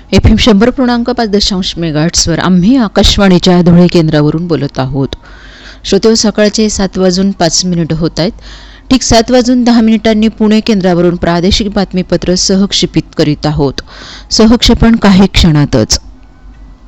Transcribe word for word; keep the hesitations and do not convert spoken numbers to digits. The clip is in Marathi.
एफ एम शंभर पूर्णांक पाच दशांश मेगाहर्ट्सवर आम्ही आकाशवाणीच्या धुळे केंद्रावरून बोलत आहोत. श्रोते, सकाळचे सात वाजून पाच मिनिट होत आहेत. ठीक सात वाजून दहा मिनिटांनी पुणे केंद्रावरून प्रादेशिक बातमीपत्र सहक्षेपित करीत आहोत. सहक्षेपण काही क्षणातच.